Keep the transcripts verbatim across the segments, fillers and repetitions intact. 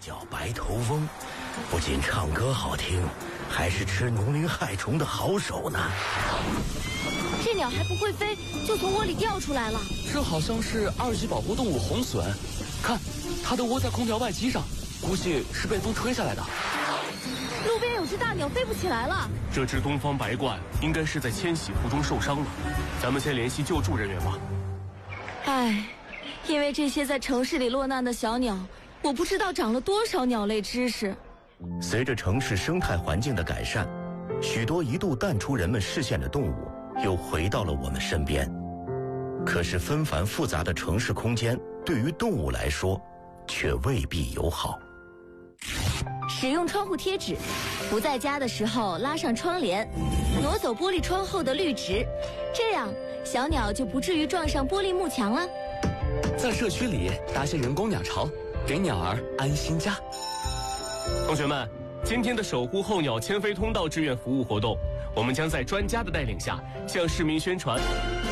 叫白头翁，不仅唱歌好听，还是吃农林害虫的好手呢。 这鸟还不会飞，就从窝里掉出来了。 这好像是二级保护动物红隼，看，它都窝在空调外机上，估计是被风吹下来的。 路边有只大鸟飞不起来了。 这只东方白鹳应该是在迁徙途中受伤了，咱们先联系救助人员吧。 唉，因为这些在城市里落难的小鸟，我不知道长了多少鸟类知识。 随着城市生态环境的改善，许多一度淡出人们视线的动物又回到了我们身边。可是纷繁复杂的城市空间对于动物来说却未必友好。 使用窗户贴纸，不在家的时候拉上窗帘，挪走玻璃窗后的绿植，这样小鸟就不至于撞上玻璃幕墙了。 在社区里搭些人工鸟巢，给鸟儿安心家。 同学们，今天的守护候鸟迁飞通道志愿服务活动，我们将在专家的带领下向市民宣传。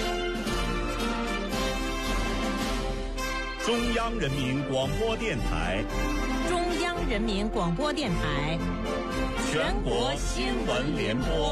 中央人民广播电台， 中央人民广播电台， 全国新闻联播。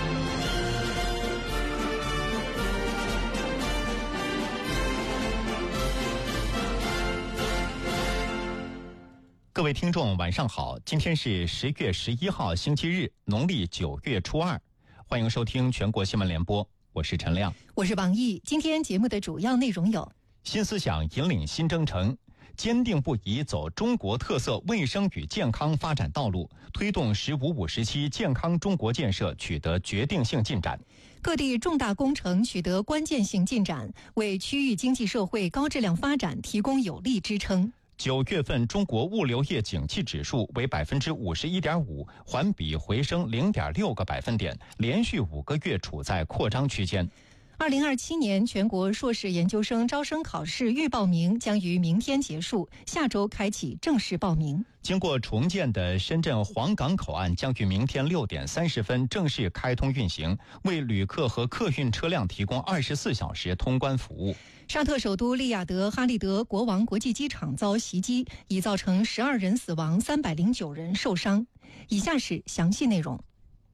各位听众晚上好，今天是十月十一号星期日，农历九月初二，欢迎收听全国新闻联播，我是陈亮， 我是王毅。今天节目的主要内容有： 新思想引领新征程，坚定不移走中国特色卫生与健康发展道路，推动“十五五”时期健康中国建设取得决定性进展。 各地重大工程取得关键性进展，为区域经济社会高质量发展提供有力支撑。 九月份中国物流业景气指数为百分之五十一点五，环比回升零点六个百分点，连续五个月处在扩张区间。 二零二七年全国硕士研究生招生考试预报名将于明天结束，下周开启正式报名。 经过重建的深圳黄港口岸将于明天六点三十分正式开通运行，为旅客和客运车辆提供二十四小时通关服务。 沙特首都利雅得哈利德国王国际机场遭袭击，已造成十二人死亡，三百零九人受伤。以下是详细内容。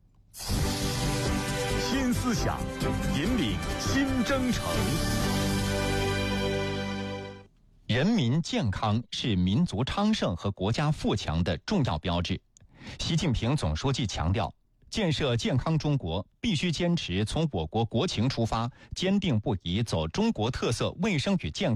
新思想引领新征程。 人民健康是民族昌盛和国家富强的重要标志。习近平总书记强调，建设健康中国必须坚持从我国国情出发，坚定不移走中国特色卫生与健康